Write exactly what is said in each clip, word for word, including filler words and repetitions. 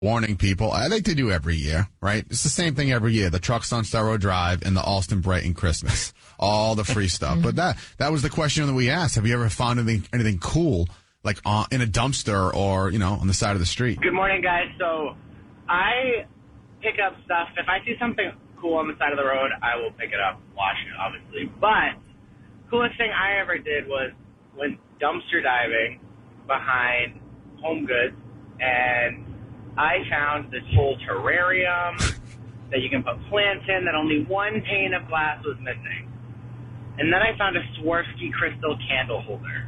warning people. I think they do every year, right? It's the same thing every year. The trucks on Star Road Drive and the Alston Brighton Christmas. All the free stuff. But that that was the question that we asked. Have you ever found anything, anything cool, like uh, in a dumpster or, you know, on the side of the street? Good morning, guys. So I pick up stuff. If I see something cool on the side of the road, I will pick it up, wash it, obviously. But coolest thing I ever did was went dumpster diving behind Home Goods, and I found this whole terrarium that you can put plants in that only one pane of glass was missing. And then I found a Swarovski crystal candle holder.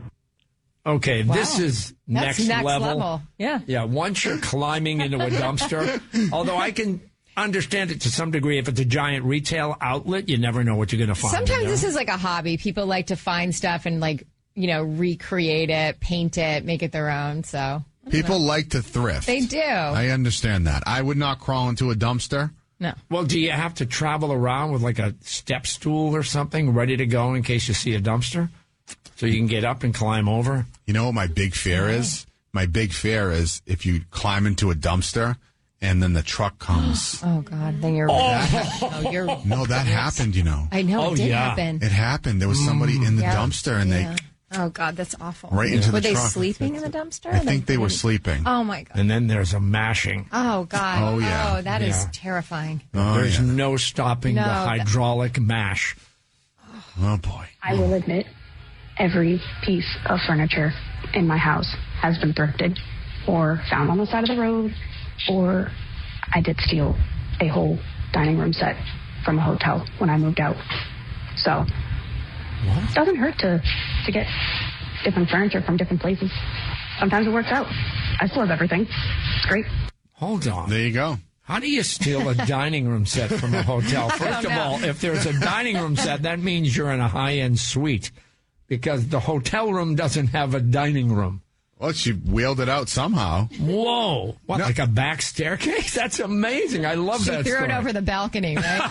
Okay, wow. This is That's next, next level. level. Yeah. Yeah, once you're climbing into a dumpster, although I can understand it to some degree. If it's a giant retail outlet, you never know what you're going to find. Sometimes this is like a hobby. People like to find stuff and, like, you know, recreate it, paint it, make it their own. So people know. like to thrift. They do. I understand that. I would not crawl into a dumpster. No. Well, do you have to travel around with like a step stool or something ready to go in case you see a dumpster? So you can get up and climb over? You know what my big fear yeah. is? My big fear is if you climb into a dumpster and then the truck comes. Oh, God. Then you're... Oh. No, you're no, that happened, you know. I know. Oh, it did yeah. happen. It happened. There was somebody in the yeah. dumpster and yeah. they... Oh, God, that's awful. Right into were the they truck. sleeping in the dumpster? I think they were sleeping. Oh, my God. And then there's a mashing. Oh, God. Oh, yeah. Oh, that yeah. is terrifying. Oh, There's yeah. no stopping no, the hydraulic that... mash. Oh, boy. I will admit, every piece of furniture in my house has been thrifted or found on the side of the road, or I did steal a whole dining room set from a hotel when I moved out. So... What? It doesn't hurt to, to get different furniture from different places. Sometimes it works out. I still have everything. It's great. Hold on. There you go. How do you steal a dining room set from a hotel? First of know. all, if there's a dining room set, that means you're in a high-end suite because the hotel room doesn't have a dining room. Well, she wheeled it out somehow. Whoa. What, no. like a back staircase? That's amazing. I love she that She threw story. it over the balcony, right?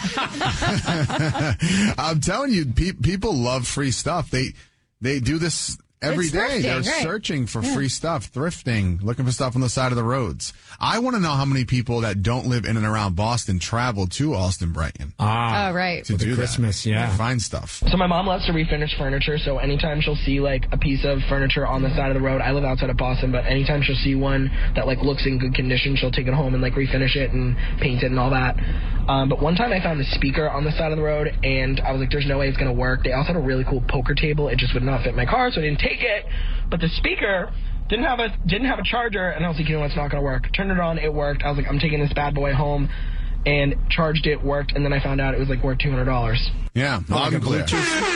I'm telling you, pe- people love free stuff. They they do this every It's day. thrifting, They're right. searching for Yeah. free stuff, thrifting, looking for stuff on the side of the roads. I want to know how many people that don't live in and around Boston travel to Alston Brighton Ah. Oh, right. to For the do Christmas, that. yeah. Find stuff. So my mom loves to refinish furniture, so anytime she'll see, like, a piece of furniture on the side of the road, I live outside of Boston, but anytime she'll see one that, like, looks in good condition, she'll take it home and, like, refinish it and paint it and all that. Um, but one time I found a speaker on the side of the road, and I was like, there's no way it's going to work. They also had a really cool poker table. It just would not fit my car, so I didn't take it. But the speaker didn't have a didn't have a charger, and I was like, you know what, it's not going to work. Turned it on, it worked. I was like, I'm taking this bad boy home, and charged it, worked, and then I found out it was like worth two hundred dollars. Yeah, loud and clear.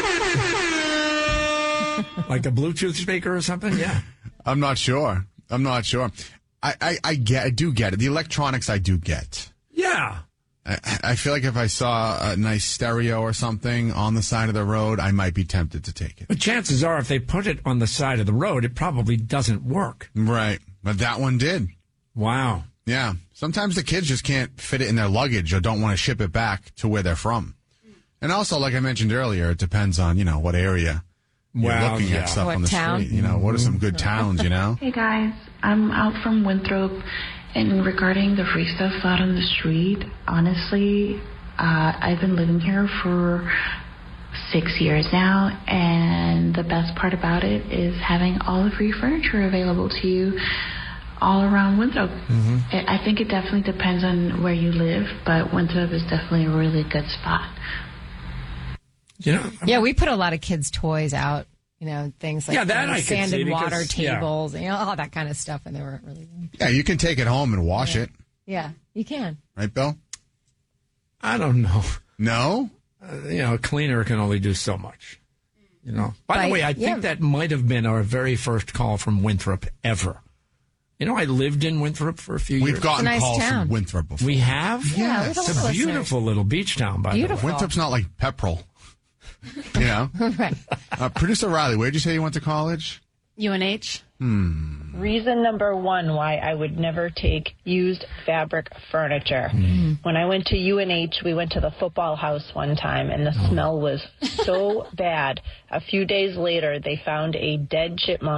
Like a Bluetooth speaker or something? Yeah. I'm not sure. I'm not sure. I, I, I get. I do get it. The electronics, I do get. Yeah. I, I feel like if I saw a nice stereo or something on the side of the road, I might be tempted to take it. But chances are, if they put it on the side of the road, it probably doesn't work. Right. But that one did. Wow. Yeah. Sometimes the kids just can't fit it in their luggage or don't want to ship it back to where they're from. And also, like I mentioned earlier, it depends on, you know, what area you're Well, looking yeah. at stuff What on the town? street. You know, what are some good towns, you know? Hey guys, I'm out from Winthrop, and regarding the free stuff out on the street, honestly, uh, I've been living here for six years now, and the best part about it is having all the free furniture available to you all around Winthrop. Mm-hmm. I think it definitely depends on where you live, but Winthrop is definitely a really good spot. You know, Yeah, we put a lot of kids' toys out. You know, things like Yeah, that you know, I could sand see and water because- yeah. tables, you know, all that kind of stuff, and they weren't really. Yeah, you can take it home and wash it. Yeah, you can. Right, Bill? I don't know. No? Uh, you know, a cleaner can only do so much. You know. By Right. the way, I think Yeah. that might have been our very first call from Winthrop ever. You know, I lived in Winthrop for a few We've years. gotten It's a nice calls town. from Winthrop before. We have? Yeah, we have a It's lot a of beautiful little beach town, by Beautiful. the way. Winthrop's not like Pepperell. You know? Right. Uh, Producer Riley, where did you say you went to college? U N H. Hmm. Reason number one why I would never take used fabric furniture. Mm. When I went to U N H, we went to the football house one time, and the Oh. smell was so bad. A few days later, they found a dead chipmunk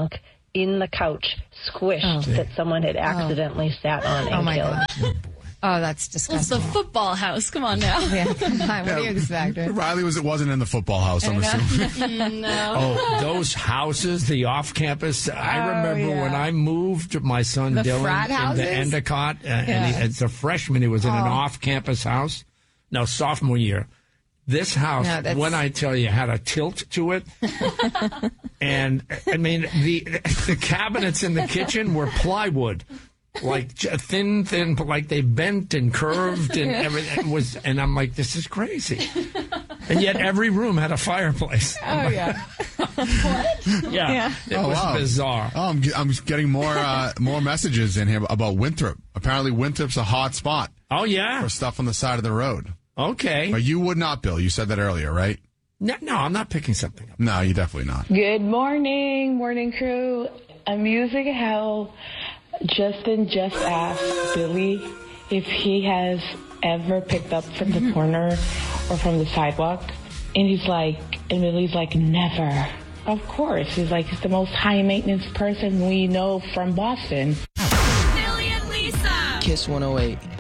in the couch, squished, Oh. that someone had accidentally sat on and Oh, my killed. God. Oh, that's It's disgusting. the football house. Come on now. Yeah, come on. What do you expect? Right? Riley was it wasn't in the football house, I'm assuming. No. Oh, those houses, the off-campus. I Oh, remember yeah. when I moved my son The Dylan frat into houses? Endicott, uh, Yeah. and he, as a freshman, he was in an Oh. off-campus house. No, sophomore year. This house, No, that's- when I tell you, had a tilt to it. And, I mean, the the cabinets in the kitchen were plywood. Like j- thin, thin, like they bent and curved and everything It was. And I'm like, this is crazy. And yet every room had a fireplace. Oh, yeah. Yeah, Yeah. it Oh, was wow. bizarre. Oh, I'm, ge- I'm getting more uh, more messages in here about Winthrop. Apparently, Winthrop's a hot spot Oh yeah, for stuff on the side of the road. okay. But you would not, Bill. You said that earlier, right? No, no, I'm not picking something up. No, you definitely not. Good morning, morning crew. I'm using how Justin just asked Billy if he has ever picked up from the corner or from the sidewalk. And he's like, and Billy's like, never. Of course. He's like, he's the most high maintenance person we know from Boston. Billy and Lisa. Kiss one oh eight.